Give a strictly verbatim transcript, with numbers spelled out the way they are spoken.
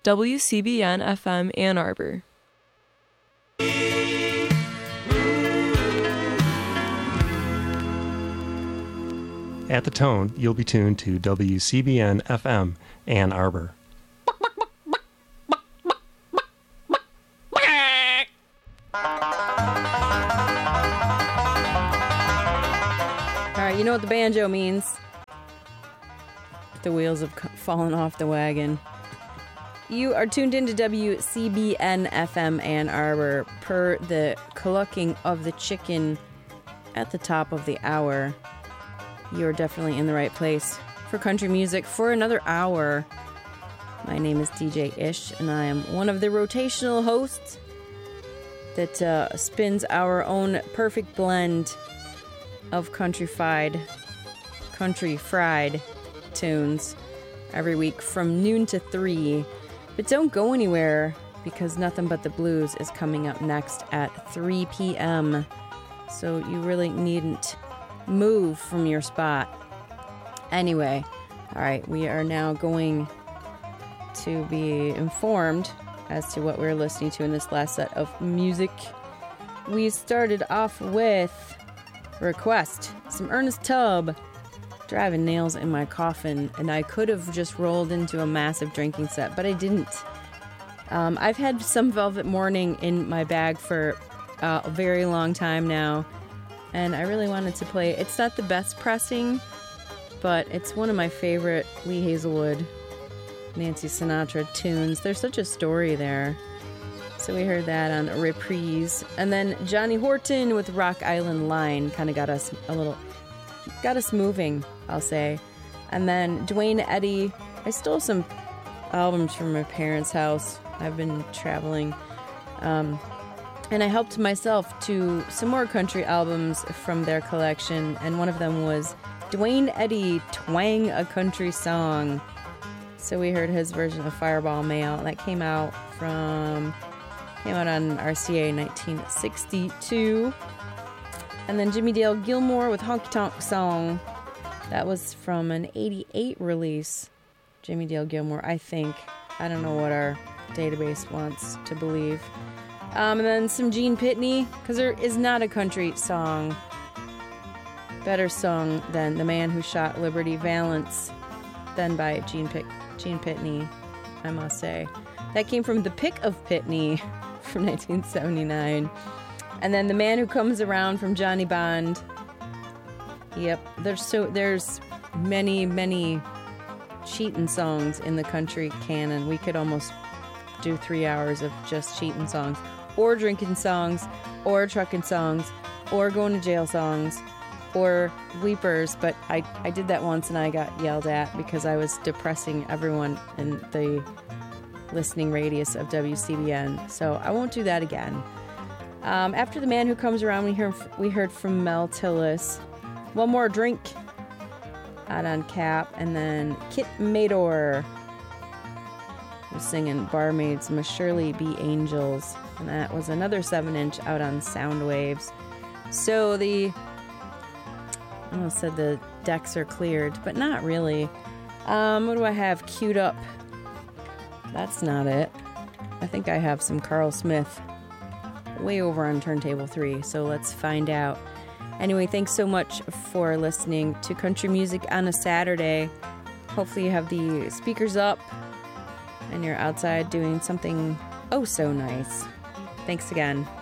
W C B N F M Ann Arbor. At the tone, you'll be tuned to W C B N F M Ann Arbor. All right, you know what the banjo means. The wheels have fallen off the wagon. You are tuned into W C B N F M Ann Arbor per the clucking of the chicken at the top of the hour. You're definitely in the right place for country music for another hour. My name is D J Ish, and I am one of the rotational hosts that uh, spins our own perfect blend of country-fried, country-fried tunes every week from noon to three. But don't go anywhere, because Nothing But the Blues is coming up next at three p.m. So you really needn't move from your spot. Anyway, all right, we are now going to be informed as to what we're listening to in this last set of music. We started off with Request, some Ernest Tubb, driving nails in my coffin, and I could have just rolled into a massive drinking set, but I didn't. Um, I've had Some Velvet Morning in my bag for uh, a very long time now, and I really wanted to play. It's not the best pressing, but it's one of my favorite Lee Hazelwood, Nancy Sinatra tunes. There's such a story there. So we heard that on a reprise. And then Johnny Horton with Rock Island Line kind of got us a little, got us moving, I'll say. And then Dwayne Eddy. I stole some albums from my parents' house. I've been traveling. Um, and I helped myself to some more country albums from their collection. And one of them was Dwayne Eddy, Twang a Country Song. So we heard his version of Fireball Mail. That came out from... Came out on R C A nineteen sixty-two. And then Jimmy Dale Gilmore with Honky Tonk Song. That was from an eighty-eight release. Jimmy Dale Gilmore, I think. I don't know what our database wants to believe. Um, and then some Gene Pitney, because there is not a country song better sung than The Man Who Shot Liberty Valance, done by Gene, Pick- Gene Pitney, I must say. That came from The Pick of Pitney from nineteen seventy-nine. And then The Man Who Comes Around from Johnny Bond. Yep, there's so there's many, many cheatin' songs in the country canon. We could almost do three hours of just cheatin' songs, or drinking songs, or trucking songs, or going to jail songs, or weepers. But I, I did that once and I got yelled at because I was depressing everyone in the listening radius of W C B N, so I won't do that again. Um, after The Man Who Comes Around, we heard we heard from Mel Tillis. One More Drink out on Cap, and then Kit Mador was singing Barmaids Must Surely Be Angels, and that was another seven inch out on Soundwaves. So the I almost said the decks are cleared, but not really. Um, what do I have queued up? That's not it. I think I have some Carl Smith way over on turntable three, so let's find out. Anyway, thanks so much for listening to country music on a Saturday. Hopefully you have the speakers up and you're outside doing something oh so nice. Thanks again.